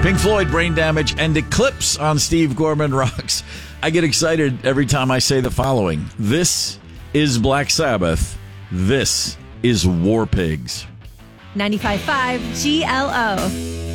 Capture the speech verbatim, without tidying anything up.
Pink Floyd, Brain Damage, and Eclipse on Steve Gorman Rocks. I get excited every time I say the following. This is Black Sabbath. This is War Pigs. ninety-five point five G L O.